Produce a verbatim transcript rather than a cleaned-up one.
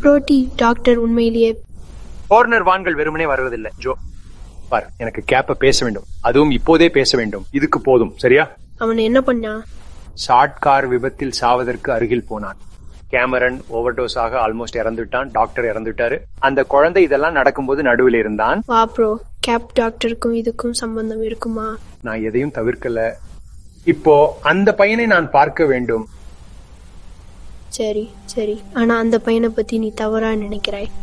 புரோட்டி doctor உண்மையிலேயே corner வான்கள் வெறுமனே வருவதில்லை ஜோ. பார், எனக்கு கேப்ப பேச வேண்டும், அதுவும் இப்போதே பேச வேண்டும். இதுக்கு போதும், சரியா? அவன் என்ன பண்ணா? ஷார்ட் கார் விபத்தில் சாவதற்கு அருகில் போனான். கேமரன் ஓவர்டோஸ் ஆக ஆல்மோஸ்ட் இறந்துட்டான். டாக்டர் இறந்துட்டாரு. அந்த குழந்தை இதெல்லாம் நடக்கும்போது நடுவில் இருந்தான். வா ப்ரோ, கேப் டாக்டருக்கும் இதுக்கும் சம்பந்தம் இருக்குமா? நான் எதையும் தவிர்க்கல. இப்போ அந்த பையனை நான் பார்க்க வேண்டும். சரி சரி, ஆனா அந்த பையனை பத்தி நீ தவறா நினைக்கிறாய்.